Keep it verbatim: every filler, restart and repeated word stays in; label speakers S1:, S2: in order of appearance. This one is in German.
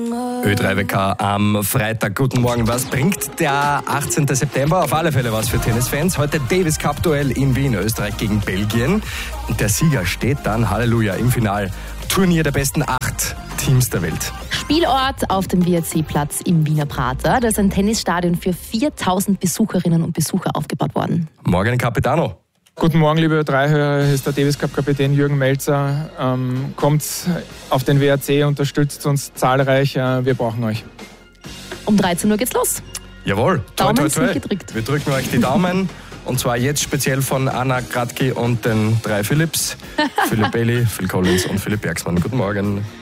S1: Ö drei W K am Freitag. Guten Morgen. Was bringt der achtzehnten September? Auf alle Fälle was für Tennisfans. Heute Davis Cup Duell in Wien, Österreich gegen Belgien. Und der Sieger steht dann, Halleluja, im Finalturnier der besten acht Teams der Welt.
S2: Spielort auf dem W R C-Platz im Wiener Prater. Da ist ein Tennisstadion für viertausend Besucherinnen und Besucher aufgebaut worden.
S1: Morgen Capitano.
S3: Guten Morgen, liebe Ö drei-Hörer, hier ist der Davis Cup-Kapitän Jürgen Melzer. Ähm, kommt auf den W R C, unterstützt uns zahlreich, äh, wir brauchen euch.
S2: Um dreizehn Uhr geht's los.
S1: Jawohl, toi, toi,
S2: Daumen
S1: toi.
S2: sind gedrückt.
S1: Wir drücken euch die Daumen. Und zwar jetzt speziell von Anna Kratky und den drei Philipps. Philipp Bailey, Phil Collins und Philipp Bergsmann. Guten Morgen.